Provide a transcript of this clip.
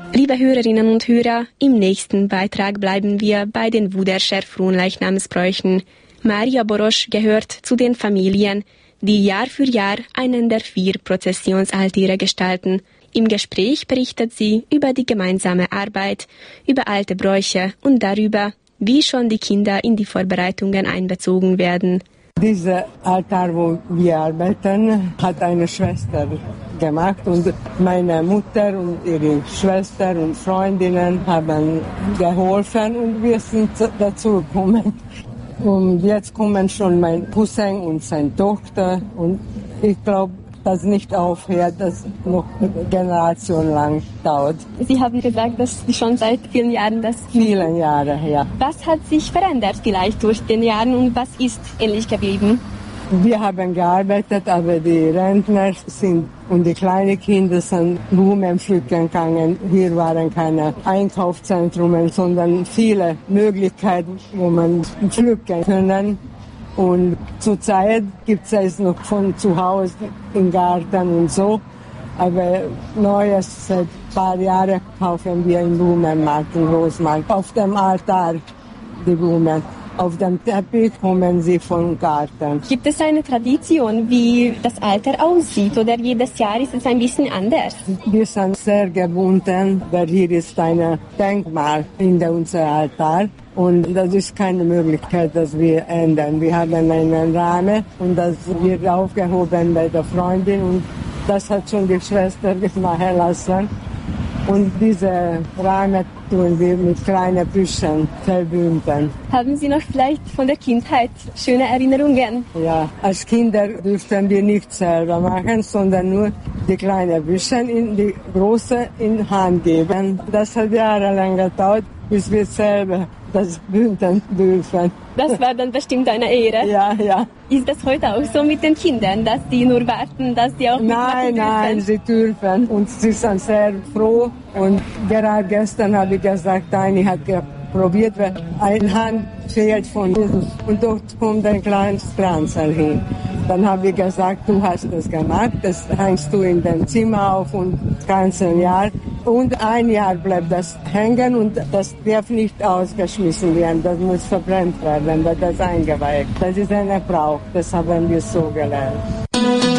Liebe Hörerinnen und Hörer, im nächsten Beitrag bleiben wir bei den Wuderscher Fronleichnamsbräuchen. Maria Borosch gehört zu den Familien, die Jahr für Jahr einen der 4 Prozessionsaltäre gestalten. Im Gespräch berichtet sie über die gemeinsame Arbeit, über alte Bräuche und darüber, wie schon die Kinder in die Vorbereitungen einbezogen werden. Dieser Altar, wo wir arbeiten, hat eine Schwester gemacht und meine Mutter und ihre Schwester und Freundinnen haben geholfen und wir sind dazu gekommen. Und jetzt kommen schon mein Cousin und seine Tochter und ich glaube, das nicht aufhört, das noch generationenlang dauert. Sie haben gesagt, dass Sie schon seit vielen Jahren das... Viele Jahre, ja. Was hat sich verändert vielleicht durch den Jahren und was ist ähnlich geblieben? Wir haben gearbeitet, aber die Rentner sind und die kleinen Kinder sind Blumen pflücken gegangen. Hier waren keine Einkaufszentren, sondern viele Möglichkeiten, wo man pflücken können. Und zurzeit gibt es noch von zu Hause im Garten und so. Aber Neues, seit ein paar Jahren kaufen wir im Blumenmarkt, im Großmarkt, auf dem Altar die Blumen. Auf dem Teppich kommen sie vom Garten. Gibt es eine Tradition, wie das Altar aussieht oder jedes Jahr ist es ein bisschen anders? Wir sind sehr gebunden, weil hier ist ein Denkmal hinter unserem Altar. Und das ist keine Möglichkeit, dass wir ändern. Wir haben einen Rahmen und das wird aufgehoben bei der Freundin und das hat schon die Schwester machen lassen. Und diese Rahmen tun wir mit kleinen Büschen verbinden. Haben Sie noch vielleicht von der Kindheit schöne Erinnerungen? Ja, als Kinder durften wir nicht selber machen, sondern nur die kleinen Büschen in die große in Hand geben. Das hat jahrelang gedauert, bis wir selber das binden dürfen. Das war dann bestimmt eine Ehre. Ja, ja. Ist das heute auch so mit den Kindern, dass die nur warten, dass die auch mitmachen dürfen? Nein, sie dürfen und sie sind sehr froh. Und gerade gestern habe ich gesagt, eine hat probiert, weil eine Hand fehlt von Jesus und dort kommt ein kleines Kranzerl hin. Dann habe ich gesagt, du hast das gemacht, das hängst du in dein Zimmer auf und das ganze Jahr. Und ein Jahr bleibt das hängen und das darf nicht ausgeschmissen werden, das muss verbrannt werden, weil das eingeweiht. Das ist ein Brauch, das haben wir so gelernt.